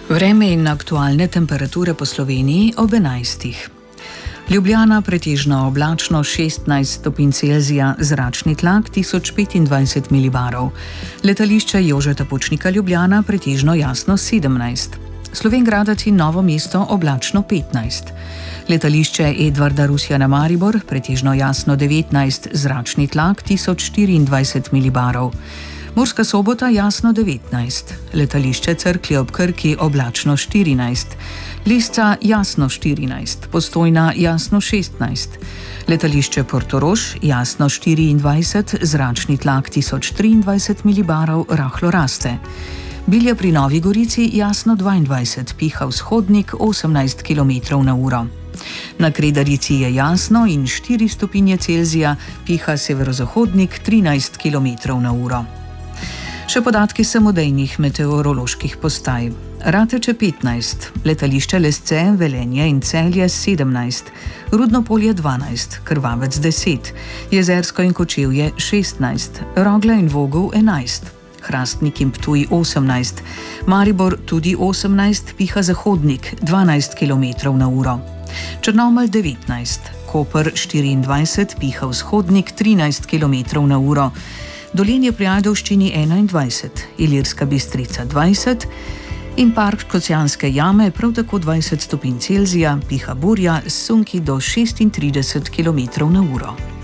Vreme in aktualne temperature po Sloveniji ob 11. Ljubljana pretežno oblačno 16 stopinj Celzija, zračni tlak 1025 milibarov. Letališče Jožeta Pučnika Ljubljana pretežno jasno 17. Slovenj Gradec in Novo mesto oblačno 15. Letališče Edvarda Rusjana Maribor pretežno jasno 19, zračni tlak 1024 milibarov. Murska Sobota jasno 19, letališče Cerklje ob Krki oblačno 14, Lisca jasno 14, Postojna jasno 16, letališče Portorož jasno 24, zračni tlak 1023 milibarov, rahlo raste. Bilje pri Novi Gorici jasno 22, piha vzhodnik 18 km/h. Na Kredarici je jasno in 4 stopinje Celzija, piha severozahodnik 13 km/h. Še podatki samodejnih meteoroloških postaj. Rateče 15, letališče Lesce, Velenje in Celje 17, Rudno Polje 12, Krvavec 10, Jezersko in Kočevje 16, Rogle in Vogel 11, Hrastnik in Ptuj 18, Maribor tudi 18, piha zahodnik 12 km/h. Črnomelj 19, Koper 24, piha vzhodnik 13 km/h. Dolenje pri Ajdovščini 21, Ilirska Bistrica 20 in park Škocjanske jame prav tako 20 stopinj Celzija, piha burja s sunki do 36 km/h.